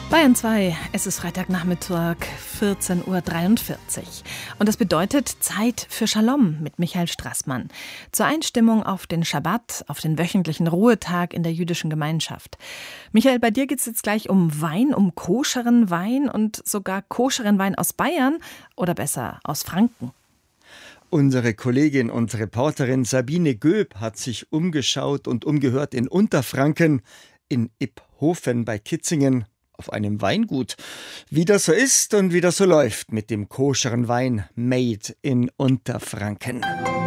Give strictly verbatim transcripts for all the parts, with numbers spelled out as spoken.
Bayern zwei, es ist Freitagnachmittag, vierzehn Uhr dreiundvierzig. Und das bedeutet Zeit für Shalom mit Michael Strassmann. Zur Einstimmung auf den Schabbat, auf den wöchentlichen Ruhetag in der jüdischen Gemeinschaft. Michael, bei dir geht es jetzt gleich um Wein, um koscheren Wein und sogar koscheren Wein aus Bayern oder besser aus Franken. Unsere Kollegin und Reporterin Sabine Göb hat sich umgeschaut und umgehört in Unterfranken, in Iphofen bei Kitzingen, auf einem Weingut. Wie das so ist und wie das so läuft mit dem koscheren Wein made in Unterfranken.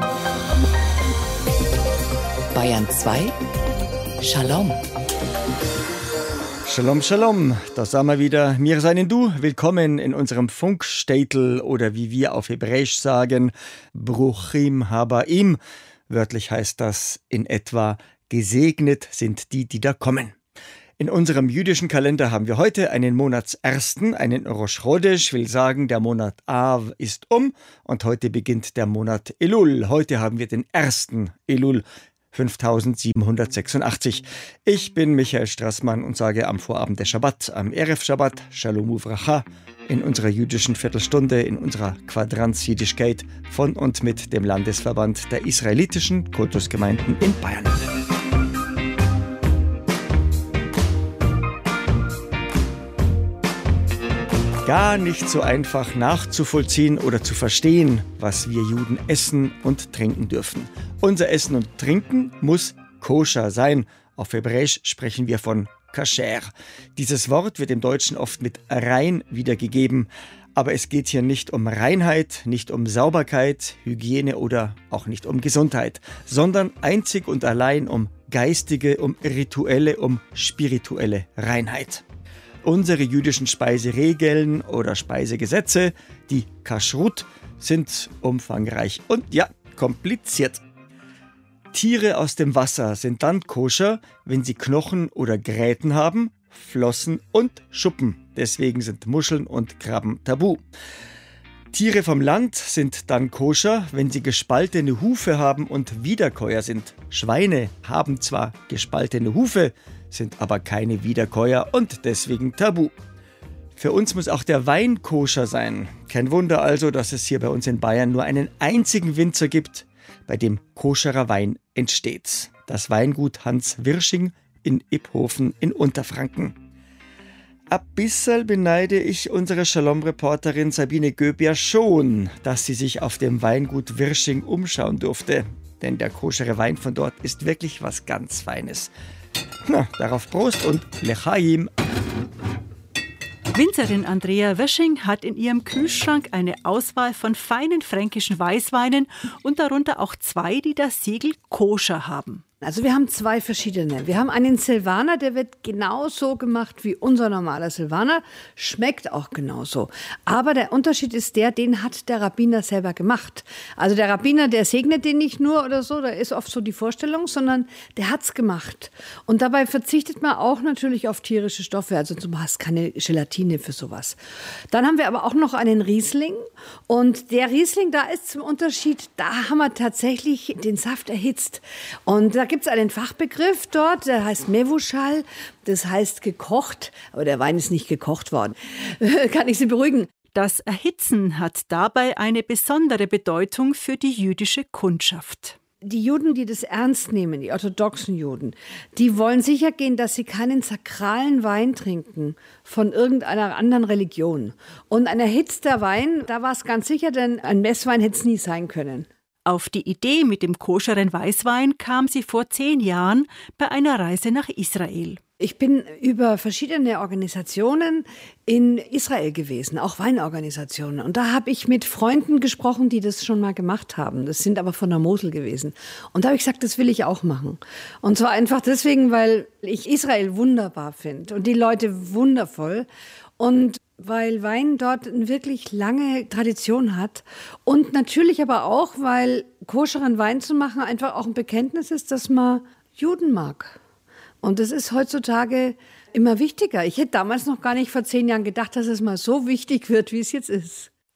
Bayern zwei, Shalom. Shalom, Shalom, da sind wir wieder. Wir seien du, willkommen in unserem Funkstädtel oder wie wir auf Hebräisch sagen, Bruchim Habaim. Wörtlich heißt das in etwa, gesegnet sind die, die da kommen. In unserem jüdischen Kalender haben wir heute einen Monatsersten, einen Rosh Chodesh, will sagen, der Monat Av ist um und heute beginnt der Monat Elul. Heute haben wir den ersten Elul fünftausendsiebenhundertsechsundachtzig. Ich bin Michael Strassmann und sage am Vorabend des Schabbat, am Erev Shabbat, Shalom Uvracha, in unserer jüdischen Viertelstunde, in unserer Quadranz Jiddischkeit von und mit dem Landesverband der israelitischen Kultusgemeinden in Bayern. Gar nicht so einfach nachzuvollziehen oder zu verstehen, was wir Juden essen und trinken dürfen. Unser Essen und Trinken muss koscher sein. Auf Hebräisch sprechen wir von kasher. Dieses Wort wird im Deutschen oft mit rein wiedergegeben. Aber es geht hier nicht um Reinheit, nicht um Sauberkeit, Hygiene oder auch nicht um Gesundheit, sondern einzig und allein um geistige, um rituelle, um spirituelle Reinheit. Unsere jüdischen Speiseregeln oder Speisegesetze, die Kashrut, sind umfangreich und ja, kompliziert. Tiere aus dem Wasser sind dann koscher, wenn sie Knochen oder Gräten haben, Flossen und Schuppen. Deswegen sind Muscheln und Krabben tabu. Tiere vom Land sind dann koscher, wenn sie gespaltene Hufe haben und Wiederkäuer sind. Schweine haben zwar gespaltene Hufe, sind aber keine Wiederkäuer und deswegen tabu. Für uns muss auch der Wein koscher sein. Kein Wunder also, dass es hier bei uns in Bayern nur einen einzigen Winzer gibt, bei dem koscherer Wein entsteht. Das Weingut Hans Wirsching in Iphofen in Unterfranken. Ein bisschen beneide ich unsere Shalom-Reporterin Sabine Göb ja schon, dass sie sich auf dem Weingut Wirsching umschauen durfte. Denn der koschere Wein von dort ist wirklich was ganz Feines. Na, darauf Prost und Lechaim. Winzerin Andrea Wirsching hat in ihrem Kühlschrank eine Auswahl von feinen fränkischen Weißweinen und darunter auch zwei, die das Siegel koscher haben. Also wir haben zwei verschiedene. Wir haben einen Silvaner, der wird genauso gemacht wie unser normaler Silvaner, schmeckt auch genauso. Aber der Unterschied ist der, den hat der Rabbiner selber gemacht. Also der Rabbiner, der segnet den nicht nur oder so, da ist oft so die Vorstellung, sondern der hat's gemacht. Und dabei verzichtet man auch natürlich auf tierische Stoffe, also du hast keine Gelatine für sowas. Dann haben wir aber auch noch einen Riesling und der Riesling, da ist zum Unterschied, da haben wir tatsächlich den Saft erhitzt. Und da gibt es einen Fachbegriff dort, der heißt Mevushal, das heißt gekocht, aber der Wein ist nicht gekocht worden. Kann ich Sie beruhigen? Das Erhitzen hat dabei eine besondere Bedeutung für die jüdische Kundschaft. Die Juden, die das ernst nehmen, die orthodoxen Juden, die wollen sicher gehen, dass sie keinen sakralen Wein trinken von irgendeiner anderen Religion. Und ein erhitzter Wein, da war es ganz sicher, denn ein Messwein hätte es nie sein können. Auf die Idee mit dem koscheren Weißwein kam sie vor zehn Jahren bei einer Reise nach Israel. Ich bin über verschiedene Organisationen in Israel gewesen, auch Weinorganisationen. Und da habe ich mit Freunden gesprochen, die das schon mal gemacht haben. Das sind aber von der Mosel gewesen. Und da habe ich gesagt, das will ich auch machen. Und zwar einfach deswegen, weil ich Israel wunderbar finde und die Leute wundervoll. Und weil Wein dort eine wirklich lange Tradition hat und natürlich aber auch, weil koscheren Wein zu machen einfach auch ein Bekenntnis ist, dass man Juden mag. Und das ist heutzutage immer wichtiger. Ich hätte damals noch gar nicht vor zehn Jahren gedacht, dass es mal so wichtig wird, wie es jetzt ist.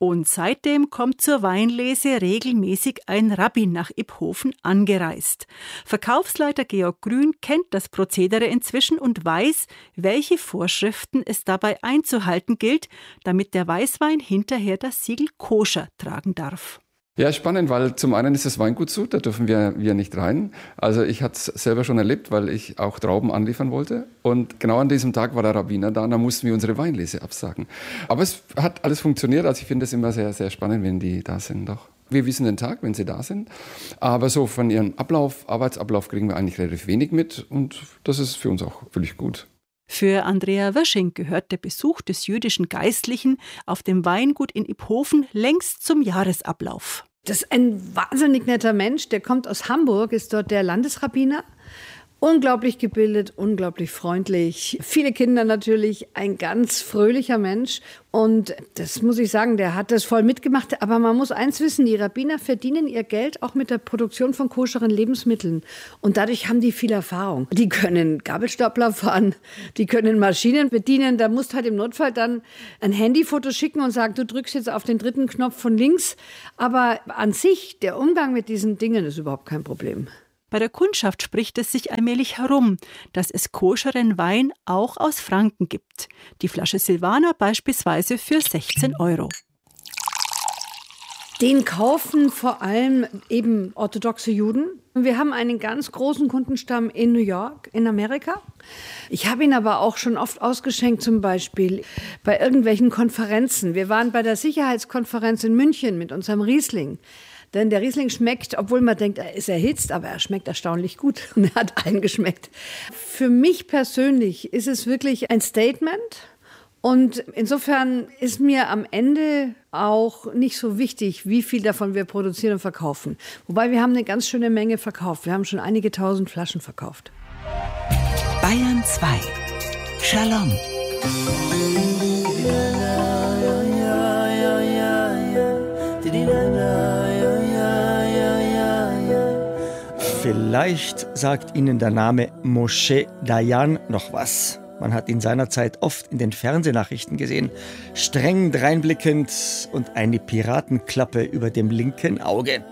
Und seitdem kommt zur Weinlese regelmäßig ein Rabbin nach Iphofen angereist. Verkaufsleiter Georg Grün kennt das Prozedere inzwischen und weiß, welche Vorschriften es dabei einzuhalten gilt, damit der Weißwein hinterher das Siegel Koscher tragen darf. Ja, spannend, weil zum einen ist das Weingut zu, da dürfen wir, wir nicht rein. Also ich hatte es selber schon erlebt, weil ich auch Trauben anliefern wollte. Und genau an diesem Tag war der Rabbiner da und da mussten wir unsere Weinlese absagen. Aber es hat alles funktioniert, also ich finde es immer sehr, sehr spannend, wenn die da sind. Doch. Wir wissen den Tag, wenn sie da sind. Aber so von ihrem Ablauf, Arbeitsablauf kriegen wir eigentlich relativ wenig mit und das ist für uns auch völlig gut. Für Andrea Wirsching gehört der Besuch des jüdischen Geistlichen auf dem Weingut in Iphofen längst zum Jahresablauf. Das ist ein wahnsinnig netter Mensch, der kommt aus Hamburg, ist dort der Landesrabbiner. Unglaublich gebildet, unglaublich freundlich. Viele Kinder natürlich, ein ganz fröhlicher Mensch. Und das muss ich sagen, der hat das voll mitgemacht. Aber man muss eins wissen, die Rabbiner verdienen ihr Geld auch mit der Produktion von koscheren Lebensmitteln. Und dadurch haben die viel Erfahrung. Die können Gabelstapler fahren, die können Maschinen bedienen. Da musst halt im Notfall dann ein Handyfoto schicken und sagen, du drückst jetzt auf den dritten Knopf von links. Aber an sich, der Umgang mit diesen Dingen ist überhaupt kein Problem. Bei der Kundschaft spricht es sich allmählich herum, dass es koscheren Wein auch aus Franken gibt. Die Flasche Silvaner beispielsweise für sechzehn Euro. Den kaufen vor allem eben orthodoxe Juden. Wir haben einen ganz großen Kundenstamm in New York, in Amerika. Ich habe ihn aber auch schon oft ausgeschenkt, zum Beispiel bei irgendwelchen Konferenzen. Wir waren bei der Sicherheitskonferenz in München mit unserem Riesling. Denn der Riesling schmeckt, obwohl man denkt, er ist erhitzt, aber er schmeckt erstaunlich gut und er hat allen geschmeckt. Für mich persönlich ist es wirklich ein Statement und insofern ist mir am Ende auch nicht so wichtig, wie viel davon wir produzieren und verkaufen. Wobei wir haben eine ganz schöne Menge verkauft. Wir haben schon einige tausend Flaschen verkauft. Bayern zwei. Shalom. Vielleicht sagt Ihnen der Name Moshe Dayan noch was. Man hat ihn seinerzeit oft in den Fernsehnachrichten gesehen. Streng dreinblickend und eine Piratenklappe über dem linken Auge.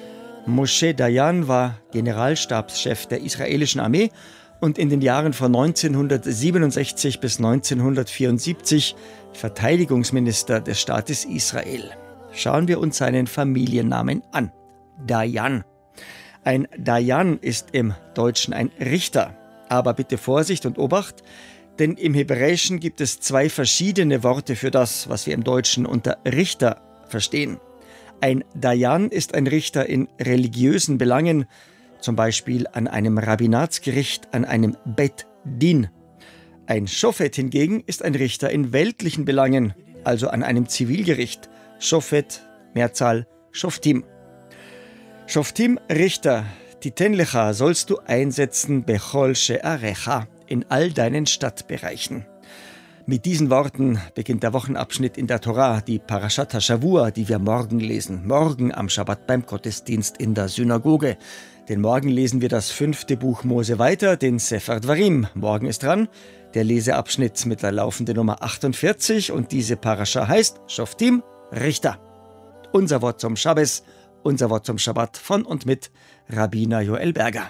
Moshe Dayan war Generalstabschef der israelischen Armee und in den Jahren von neunzehnhundertsiebenundsechzig bis neunzehnhundertvierundsiebzig Verteidigungsminister des Staates Israel. Schauen wir uns seinen Familiennamen an. Dayan. Ein Dayan ist im Deutschen ein Richter. Aber bitte Vorsicht und Obacht, denn im Hebräischen gibt es zwei verschiedene Worte für das, was wir im Deutschen unter Richter verstehen. Ein Dayan ist ein Richter in religiösen Belangen, zum Beispiel an einem Rabbinatsgericht, an einem Bet Din. Ein Schofet hingegen ist ein Richter in weltlichen Belangen, also an einem Zivilgericht. Schofet, Mehrzahl, Schoftim. Schoftim, Richter, Titen lecha sollst du einsetzen, bechol she'arecha, in all deinen Stadtbereichen. Mit diesen Worten beginnt der Wochenabschnitt in der Torah, die Parashat HaShavua, die wir morgen lesen. Morgen am Schabbat beim Gottesdienst in der Synagoge. Denn morgen lesen wir das fünfte Buch Mose weiter, den Sefer Dvarim. Morgen ist dran der Leseabschnitt mit der laufenden Nummer achtundvierzig und diese Parascha heißt Schoftim, Richter. Unser Wort zum Schabbes, unser Wort zum Schabbat von und mit Rabbiner Joel Berger.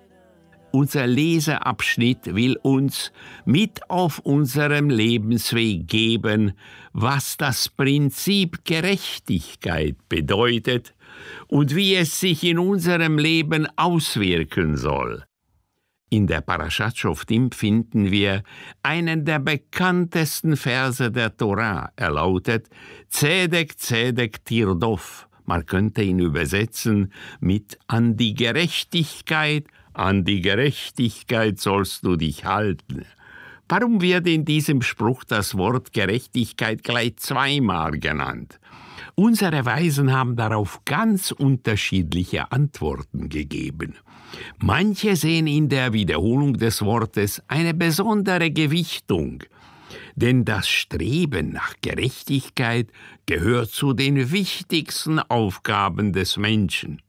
Unser Leseabschnitt will uns mit auf unserem Lebensweg geben, was das Prinzip Gerechtigkeit bedeutet und wie es sich in unserem Leben auswirken soll. In der Parashat Schoftim finden wir einen der bekanntesten Verse der Torah. Er lautet Zedek, Zedek, Tirdof. Man könnte ihn übersetzen mit an die Gerechtigkeit, an die Gerechtigkeit sollst du dich halten. Warum wird in diesem Spruch das Wort Gerechtigkeit gleich zweimal genannt? Unsere Weisen haben darauf ganz unterschiedliche Antworten gegeben. Manche sehen in der Wiederholung des Wortes eine besondere Gewichtung. Denn das Streben nach Gerechtigkeit gehört zu den wichtigsten Aufgaben des Menschen.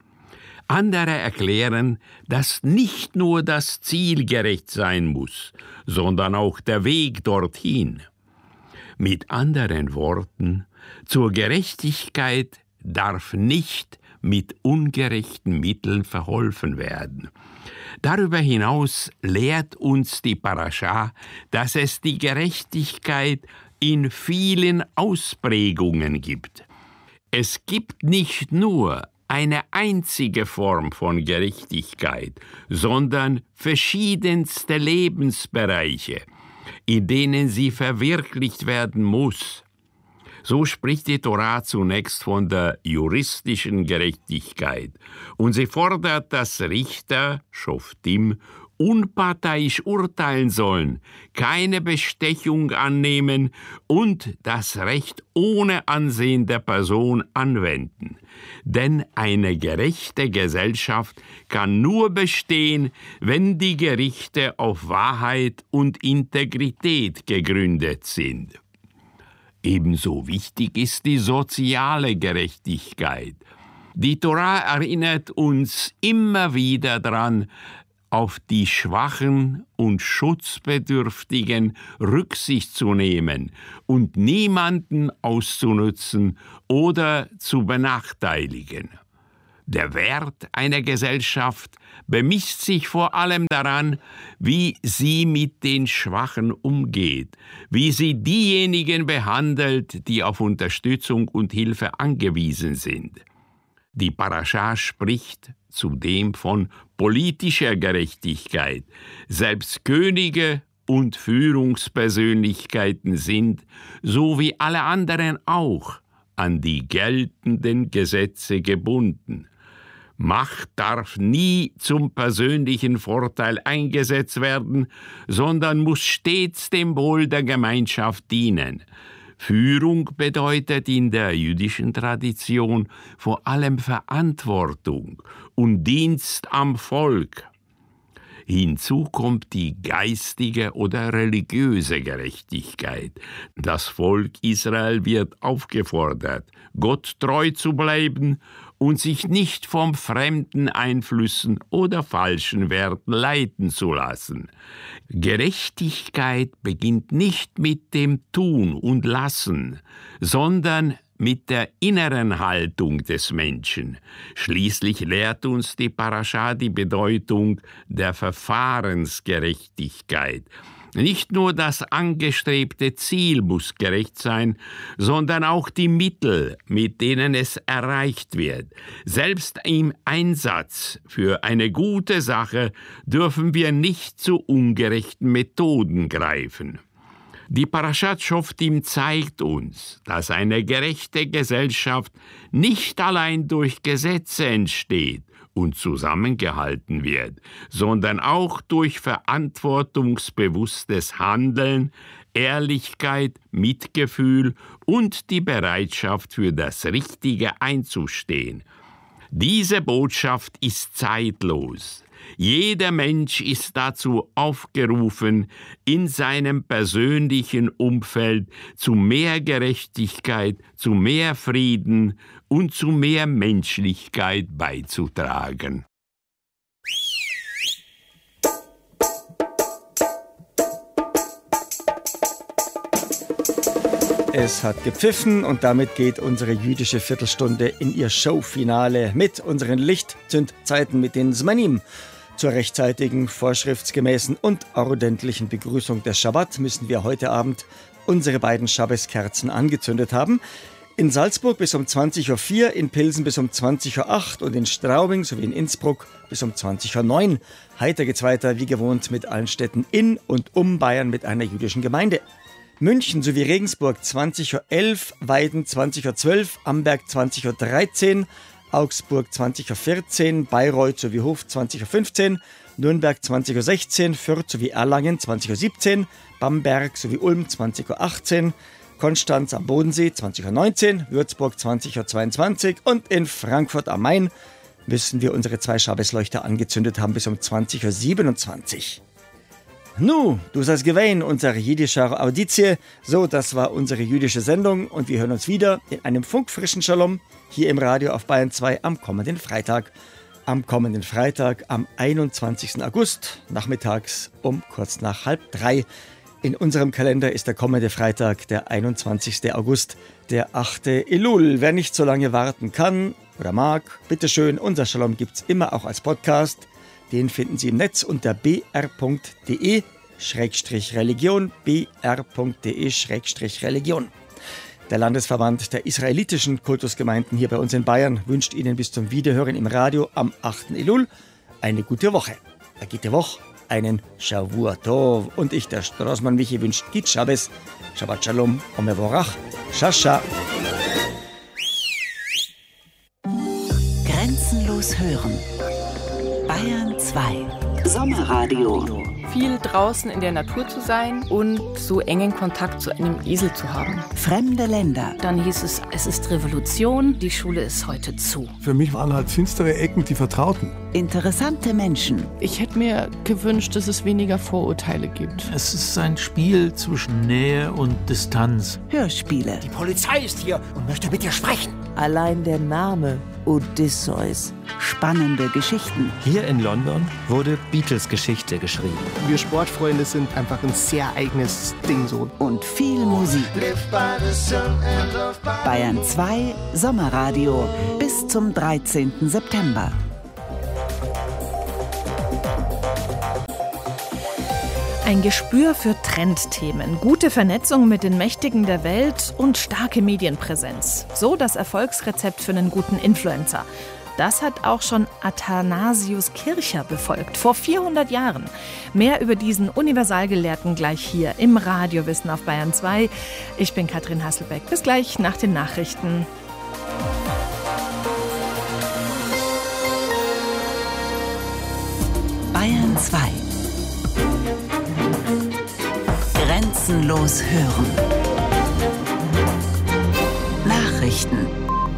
Andere erklären, dass nicht nur das Ziel gerecht sein muss, sondern auch der Weg dorthin. Mit anderen Worten, zur Gerechtigkeit darf nicht mit ungerechten Mitteln verholfen werden. Darüber hinaus lehrt uns die Parascha, dass es die Gerechtigkeit in vielen Ausprägungen gibt. Es gibt nicht nur eine einzige Form von Gerechtigkeit, sondern verschiedenste Lebensbereiche, in denen sie verwirklicht werden muss. So spricht die Tora zunächst von der juristischen Gerechtigkeit und sie fordert, dass Richter, Schoftim, unparteiisch urteilen sollen, keine Bestechung annehmen und das Recht ohne Ansehen der Person anwenden. Denn eine gerechte Gesellschaft kann nur bestehen, wenn die Gerichte auf Wahrheit und Integrität gegründet sind. Ebenso wichtig ist die soziale Gerechtigkeit. Die Tora erinnert uns immer wieder daran, auf die Schwachen und Schutzbedürftigen Rücksicht zu nehmen und niemanden auszunutzen oder zu benachteiligen. Der Wert einer Gesellschaft bemisst sich vor allem daran, wie sie mit den Schwachen umgeht, wie sie diejenigen behandelt, die auf Unterstützung und Hilfe angewiesen sind. Die Parascha spricht zudem von politischer Gerechtigkeit. Selbst Könige und Führungspersönlichkeiten sind, so wie alle anderen auch, an die geltenden Gesetze gebunden. Macht darf nie zum persönlichen Vorteil eingesetzt werden, sondern muss stets dem Wohl der Gemeinschaft dienen. Führung bedeutet in der jüdischen Tradition vor allem Verantwortung und Dienst am Volk. Hinzu kommt die geistige oder religiöse Gerechtigkeit. Das Volk Israel wird aufgefordert, Gott treu zu bleiben und sich nicht von fremden Einflüssen oder falschen Werten leiten zu lassen. Gerechtigkeit beginnt nicht mit dem Tun und Lassen, sondern mit der inneren Haltung des Menschen. Schließlich lehrt uns die Parascha die Bedeutung der Verfahrensgerechtigkeit. Nicht nur das angestrebte Ziel muss gerecht sein, sondern auch die Mittel, mit denen es erreicht wird. Selbst im Einsatz für eine gute Sache dürfen wir nicht zu ungerechten Methoden greifen. Die Parashat Schoftim zeigt uns, dass eine gerechte Gesellschaft nicht allein durch Gesetze entsteht und zusammengehalten wird, sondern auch durch verantwortungsbewusstes Handeln, Ehrlichkeit, Mitgefühl und die Bereitschaft für das Richtige einzustehen. Diese Botschaft ist zeitlos. Jeder Mensch ist dazu aufgerufen, in seinem persönlichen Umfeld zu mehr Gerechtigkeit, zu mehr Frieden und zu mehr Menschlichkeit beizutragen. Es hat gepfiffen und damit geht unsere jüdische Viertelstunde in ihr Showfinale mit unseren Lichtzündzeiten mit den Zmanim. Zur rechtzeitigen, vorschriftsgemäßen und ordentlichen Begrüßung des Schabbat müssen wir heute Abend unsere beiden Schabbeskerzen angezündet haben. In Salzburg bis um zwanzig Uhr vier, in Pilsen bis um zwanzig Uhr acht und in Straubing sowie in Innsbruck bis um zwanzig Uhr neun. Heiter geht's weiter, wie gewohnt, mit allen Städten in und um Bayern mit einer jüdischen Gemeinde. München sowie Regensburg zwanzig Uhr elf, Weiden zwanzig Uhr zwölf, Amberg zwanzig Uhr dreizehn, Augsburg zwanzig Uhr vierzehn, Bayreuth sowie Hof zwanzig Uhr fünfzehn, Nürnberg zwanzig Uhr sechzehn, Fürth sowie Erlangen zwanzig Uhr siebzehn, Bamberg sowie Ulm zwanzig Uhr achtzehn, Konstanz am Bodensee zwanzig Uhr neunzehn, Würzburg zwanzig Uhr zweiundzwanzig und in Frankfurt am Main müssen wir unsere zwei Schabesleuchter angezündet haben bis um zwanzig Uhr siebenundzwanzig. Nu, du seist gewähnt, unsere jüdische Auditie. So, das war unsere jüdische Sendung und wir hören uns wieder in einem funkfrischen Shalom hier im Radio auf Bayern zwei am kommenden Freitag. Am kommenden Freitag, am einundzwanzigsten August, nachmittags um kurz nach halb drei. In unserem Kalender ist der kommende Freitag, der einundzwanzigster August, der achte Elul. Wer nicht so lange warten kann oder mag, bitteschön, unser Shalom gibt's immer auch als Podcast. Den finden Sie im Netz unter b r punkt d e Schrägstrich Religion, b r punkt d e Schrägstrich Religion. Der Landesverband der israelitischen Kultusgemeinden hier bei uns in Bayern wünscht Ihnen bis zum Wiederhören im Radio am achten Elul eine gute Woche. Eine gute Woche, einen Shavua Tov. Und ich, der Strassmann Michi, wünscht Git Shabbos, Shabbat Shalom, Omevorach, Shasha. Grenzenlos hören. Bayern zwei. Sommerradio. Viel draußen in der Natur zu sein und so engen Kontakt zu einem Esel zu haben. Fremde Länder. Dann hieß es, es ist Revolution, die Schule ist heute zu. Für mich waren halt finstere Ecken die Vertrauten. Interessante Menschen. Ich hätte mir gewünscht, dass es weniger Vorurteile gibt. Es ist ein Spiel zwischen Nähe und Distanz. Hörspiele. Die Polizei ist hier und möchte mit dir sprechen. Allein der Name Odysseus. Spannende Geschichten. Hier in London wurde Beatles Geschichte geschrieben. Wir Sportfreunde sind einfach ein sehr eigenes Ding so. Und viel Musik. Bayern zwei Sommerradio bis zum dreizehnten September. Ein Gespür für Trendthemen, gute Vernetzung mit den Mächtigen der Welt und starke Medienpräsenz. So das Erfolgsrezept für einen guten Influencer. Das hat auch schon Athanasius Kircher befolgt, vor vierhundert Jahren. Mehr über diesen Universalgelehrten gleich hier im Radiowissen auf Bayern zwei. Ich bin Katrin Hasselbeck. Bis gleich nach den Nachrichten. Bayern zwei. Grenzenlos hören. Nachrichten.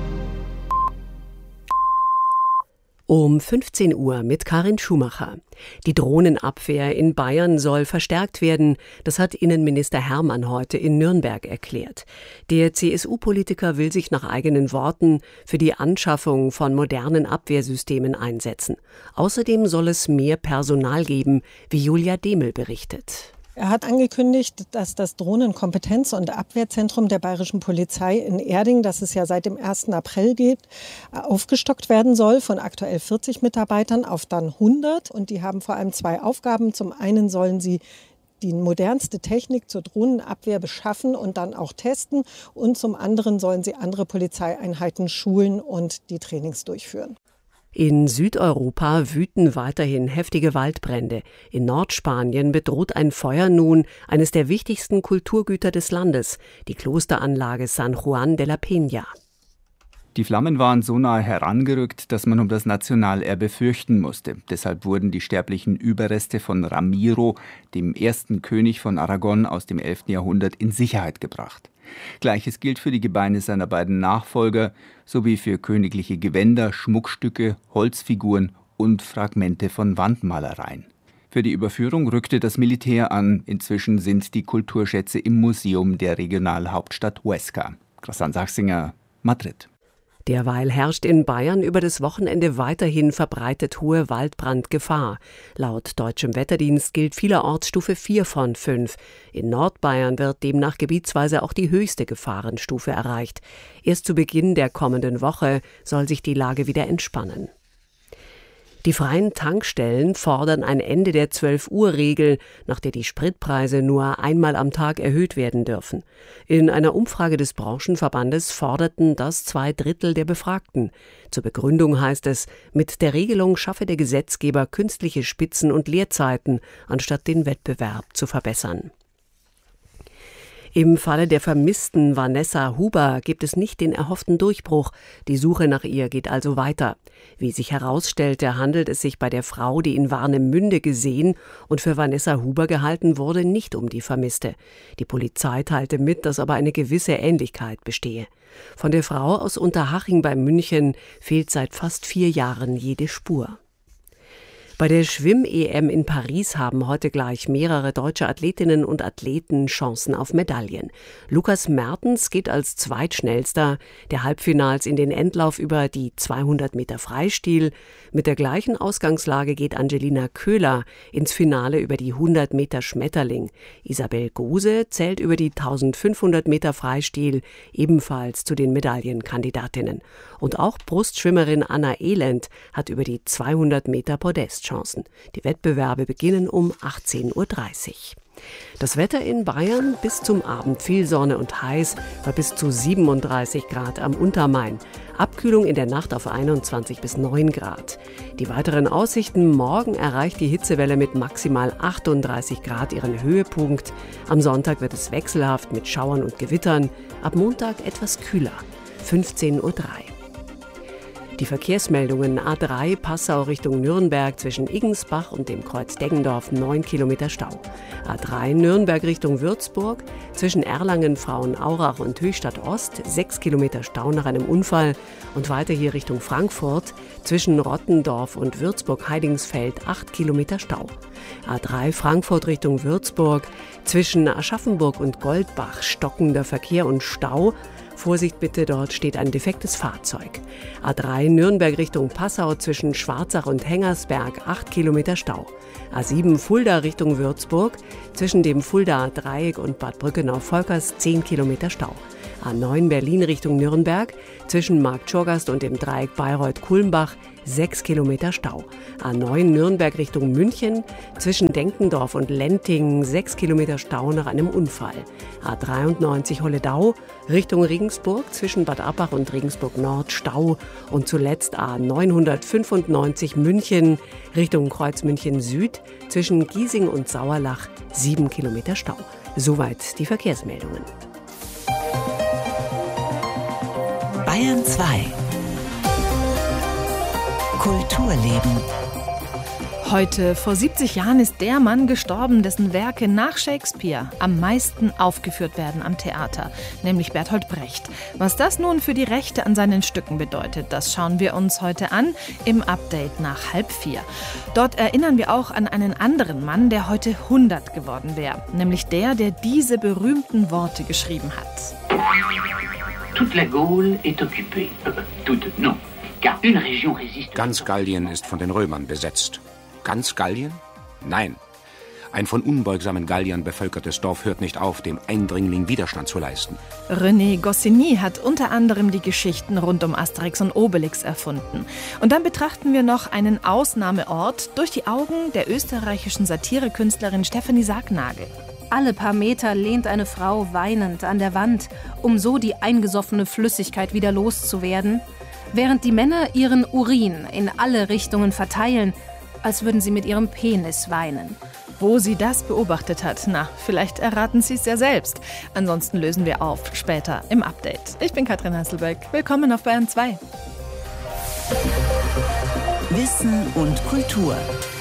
Um fünfzehn Uhr mit Karin Schumacher. Die Drohnenabwehr in Bayern soll verstärkt werden. Das hat Innenminister Hermann heute in Nürnberg erklärt. Der C S U-Politiker will sich nach eigenen Worten für die Anschaffung von modernen Abwehrsystemen einsetzen. Außerdem soll es mehr Personal geben, wie Julia Demel berichtet. Er hat angekündigt, dass das Drohnenkompetenz- und Abwehrzentrum der Bayerischen Polizei in Erding, das es ja seit dem ersten April gibt, aufgestockt werden soll von aktuell vierzig Mitarbeitern auf dann hundert. Und die haben vor allem zwei Aufgaben. Zum einen sollen sie die modernste Technik zur Drohnenabwehr beschaffen und dann auch testen. Und zum anderen sollen sie andere Polizeieinheiten schulen und die Trainings durchführen. In Südeuropa wüten weiterhin heftige Waldbrände. In Nordspanien bedroht ein Feuer nun eines der wichtigsten Kulturgüter des Landes, die Klosteranlage San Juan de la Peña. Die Flammen waren so nahe herangerückt, dass man um das Nationalerbe fürchten musste. Deshalb wurden die sterblichen Überreste von Ramiro, dem ersten König von Aragon aus dem elften Jahrhundert, in Sicherheit gebracht. Gleiches gilt für die Gebeine seiner beiden Nachfolger sowie für königliche Gewänder, Schmuckstücke, Holzfiguren und Fragmente von Wandmalereien. Für die Überführung rückte das Militär an. Inzwischen sind die Kulturschätze im Museum der Regionalhauptstadt Huesca. Christian Sachsinger, Madrid. Derweil herrscht in Bayern über das Wochenende weiterhin verbreitet hohe Waldbrandgefahr. Laut deutschem Wetterdienst gilt vielerorts Stufe vier von fünf. In Nordbayern wird demnach gebietsweise auch die höchste Gefahrenstufe erreicht. Erst zu Beginn der kommenden Woche soll sich die Lage wieder entspannen. Die freien Tankstellen fordern ein Ende der zwölf-Uhr-Regel, nach der die Spritpreise nur einmal am Tag erhöht werden dürfen. In einer Umfrage des Branchenverbandes forderten das zwei Drittel der Befragten. Zur Begründung heißt es, mit der Regelung schaffe der Gesetzgeber künstliche Spitzen- und Leerzeiten, anstatt den Wettbewerb zu verbessern. Im Falle der vermissten Vanessa Huber gibt es nicht den erhofften Durchbruch. Die Suche nach ihr geht also weiter. Wie sich herausstellte, handelt es sich bei der Frau, die in Warnemünde gesehen und für Vanessa Huber gehalten wurde, nicht um die Vermisste. Die Polizei teilte mit, dass aber eine gewisse Ähnlichkeit bestehe. Von der Frau aus Unterhaching bei München fehlt seit fast vier Jahren jede Spur. Bei der Schwimm-E M in Paris haben heute gleich mehrere deutsche Athletinnen und Athleten Chancen auf Medaillen. Lukas Mertens geht als Zweitschnellster der Halbfinals in den Endlauf über die zweihundert Meter Freistil. Mit der gleichen Ausgangslage geht Angelina Köhler ins Finale über die hundert Meter Schmetterling. Isabel Gose zählt über die eintausendfünfhundert Meter Freistil ebenfalls zu den Medaillenkandidatinnen. Und auch Brustschwimmerin Anna Elend hat über die zweihundert Meter Podestchancen. Die Wettbewerbe beginnen um achtzehn Uhr dreißig. Das Wetter in Bayern: bis zum Abend viel Sonne und heiß, bei bis zu siebenunddreißig Grad am Untermain. Abkühlung in der Nacht auf einundzwanzig bis neun Grad. Die weiteren Aussichten: morgen erreicht die Hitzewelle mit maximal achtunddreißig Grad ihren Höhepunkt. Am Sonntag wird es wechselhaft mit Schauern und Gewittern. Ab Montag etwas kühler, fünfzehn Uhr drei. Die Verkehrsmeldungen: A drei Passau Richtung Nürnberg zwischen Iggensbach und dem Kreuz Deggendorf neun Kilometer Stau. A drei Nürnberg Richtung Würzburg zwischen Erlangen, Frauenaurach und Höchstadt Ost sechs Kilometer Stau nach einem Unfall. Und weiter hier Richtung Frankfurt zwischen Rottendorf und Würzburg-Heidingsfeld acht Kilometer Stau. A drei Frankfurt Richtung Würzburg zwischen Aschaffenburg und Goldbach stockender Verkehr und Stau. Vorsicht bitte, dort steht ein defektes Fahrzeug. A drei Nürnberg Richtung Passau zwischen Schwarzach und Hengersberg acht Kilometer Stau. A sieben Fulda Richtung Würzburg zwischen dem Fuldaer Dreieck und Bad Brückenau-Volkers zehn Kilometer Stau. A neun Berlin Richtung Nürnberg zwischen Marktschorgast und dem Dreieck Bayreuth-Kulmbach sechs Kilometer Stau. A neun Nürnberg Richtung München zwischen Denkendorf und Lentingen sechs Kilometer Stau nach einem Unfall. A dreiundneunzig Holledau Richtung Regensburg zwischen Bad Abbach und Regensburg Nord Stau. Und zuletzt A neunhundertfünfundneunzig München Richtung Kreuz München Süd zwischen Giesing und Sauerlach sieben Kilometer Stau. Soweit die Verkehrsmeldungen. Bayern zwei. Kulturleben. Heute vor siebzig Jahren ist der Mann gestorben, dessen Werke nach Shakespeare am meisten aufgeführt werden am Theater, nämlich Bertolt Brecht. Was das nun für die Rechte an seinen Stücken bedeutet, das schauen wir uns heute an im Update nach halb vier. Dort erinnern wir auch an einen anderen Mann, der heute hundert geworden wäre, nämlich der, der diese berühmten Worte geschrieben hat. Toute la Gaule est occupée. Euh, toute, non. Car une région résiste. Ganz Gallien ist von den Römern besetzt. Ganz Gallien? Nein. Ein von unbeugsamen Galliern bevölkertes Dorf hört nicht auf, dem Eindringling Widerstand zu leisten. René Goscinny hat unter anderem die Geschichten rund um Asterix und Obelix erfunden. Und dann betrachten wir noch einen Ausnahmeort durch die Augen der österreichischen Satirekünstlerin Stefanie Sargnagel. Alle paar Meter lehnt eine Frau weinend an der Wand, um so die eingesoffene Flüssigkeit wieder loszuwerden, während die Männer ihren Urin in alle Richtungen verteilen, als würden sie mit ihrem Penis weinen. Wo sie das beobachtet hat, na, vielleicht erraten Sie es ja selbst. Ansonsten lösen wir auf, später im Update. Ich bin Katrin Hasselbeck. Willkommen auf Bayern zwei. Wissen und Kultur.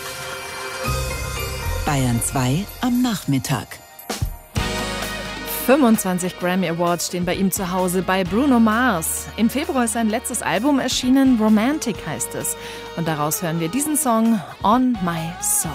Bayern zwei am Nachmittag. fünfundzwanzig Grammy Awards stehen bei ihm zu Hause, bei Bruno Mars. Im Februar ist sein letztes Album erschienen, Romantic heißt es. Und daraus hören wir diesen Song, On My Soul.